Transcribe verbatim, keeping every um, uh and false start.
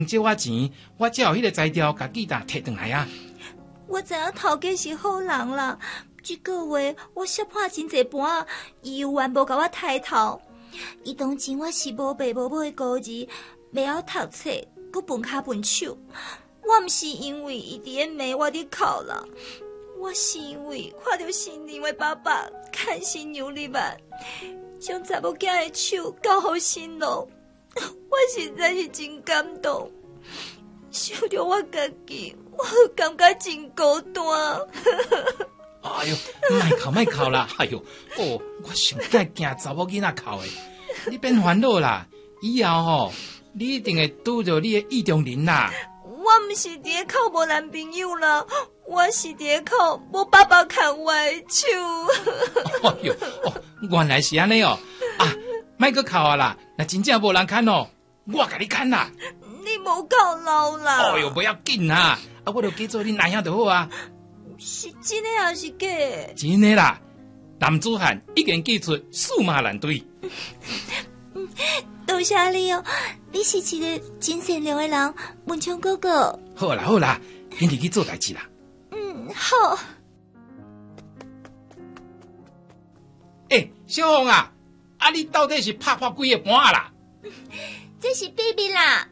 借我钱，我才有迄个材料，甲吉他摕回来啊。 我知影头家是好人啦，这个月我摔破真侪盘，伊又完无甲我抬头。伊当钱我是无爸无母的孤儿，袂晓读册，佮笨骹笨手。我毋是因为伊伫咧骂我伫哭啦，我是因为看到新娘的爸爸牵新娘入门，将查某囝的手交互新郎。我实在是真感动，想着我家己，我感觉真孤单。 哎呦，莫哭莫哭啦！哎呦，哦，我上介惊查某囡仔哭的，你别烦恼啦。以后吼，你一定会拄着你的意中人啦。 我毋是伫咧靠无男朋友啦，我是伫咧靠无爸爸牵我的手。 哎呦，哦，原来是安尼哦。啊，莫阁哭啊啦！那真正无人牵哦，我甲你牵啦。 你无够老啦！ 哎呦，不要紧啦，啊，我著叫做恁阿兄就好啊。 是真的还是假的？ 真的啦，男子汉已经寄出驷马难追。 多谢你哦，你是一个真善良的人，文昌哥哥。 好啦好啦，赶紧去做代志啦。 嗯，好。 诶、欸，小红啊，啊你到底是拍破几个盘啦？ 这是秘密啦。